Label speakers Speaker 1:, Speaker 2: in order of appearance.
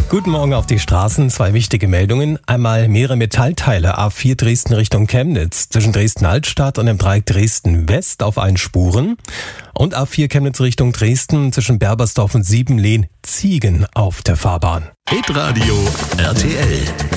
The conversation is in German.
Speaker 1: Guten Morgen auf die Straßen. 2 wichtige Meldungen. Einmal mehrere Metallteile. A4 Dresden Richtung Chemnitz. Zwischen Dresden-Altstadt und dem Dreieck Dresden-West auf allen Spuren. Und A4 Chemnitz Richtung Dresden zwischen Berbersdorf und Siebenlehn. Ziegen auf der Fahrbahn.
Speaker 2: Hitradio RTL.